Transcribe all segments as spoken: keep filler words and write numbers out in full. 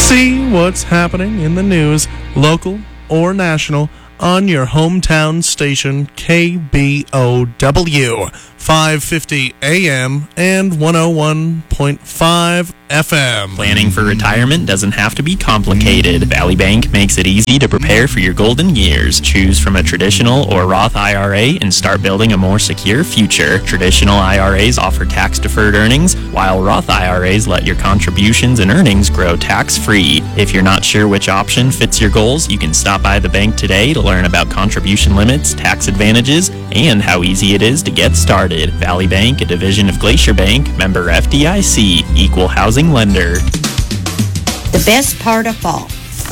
See what's happening in the news, local or national, on your hometown station, K B O W, five fifty A M and one oh one point five F M. Planning for retirement doesn't have to be complicated. Valley Bank makes it easy to prepare for your golden years. Choose from a traditional or Roth I R A and start building a more secure future. Traditional I R As offer tax-deferred earnings, while Roth I R As let your contributions and earnings grow tax-free. If you're not sure which option fits your goals, you can stop by the bank today to learn about contribution limits, tax advantages, and how easy it is to get started. Valley Bank, a division of Glacier Bank, member F D I C, equal housing lender. The best part of fall.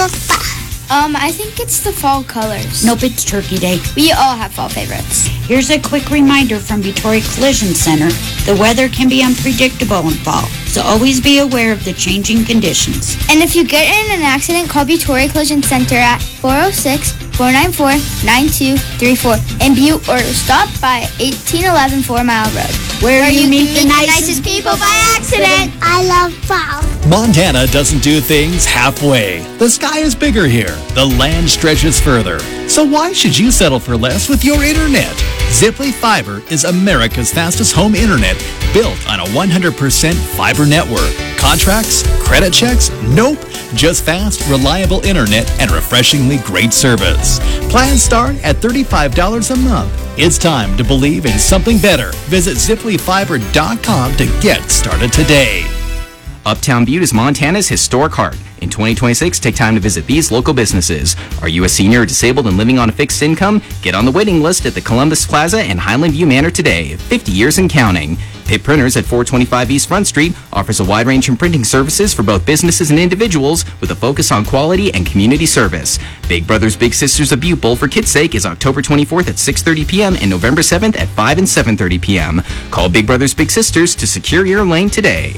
Um, I think it's the fall colors. Nope, it's Turkey Day. We all have fall favorites. Here's a quick reminder from Detroit Collision Center. The weather can be unpredictable in fall, so always be aware of the changing conditions. And if you get in an accident, call Detroit Collision Center at four oh six, four nine four, nine two three four in Butte, or stop by eighteen eleven Four Mile Road, Where, where you, you meet, can the meet nicest, the nicest people by accident. I love fall. Montana doesn't do things halfway. The sky is bigger here. The land stretches further. So why should you settle for less with your internet? Ziply Fiber is America's fastest home internet, built on a one hundred percent fiber network. Contracts? Credit checks? Nope. Just fast, reliable internet and refreshingly great service. Plans start at thirty-five dollars a month. It's time to believe in something better. Visit ziply fiber dot com to get started today. Uptown Butte is Montana's historic heart. In twenty twenty-six, take time to visit these local businesses. Are you a senior or disabled and living on a fixed income? Get on the waiting list at the Columbus Plaza and Highland View Manor today. fifty years and counting. Pitt Printers at four twenty-five East Front Street offers a wide range of printing services for both businesses and individuals with a focus on quality and community service. Big Brothers Big Sisters of Butte Bowl for Kids' Sake is October twenty-fourth at six thirty p.m. and November seventh at five and seven thirty p.m. Call Big Brothers Big Sisters to secure your lane today.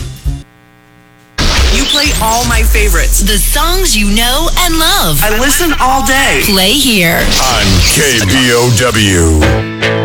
You play all my favorites. The songs you know and love. I listen all day. Play here. On K B O W.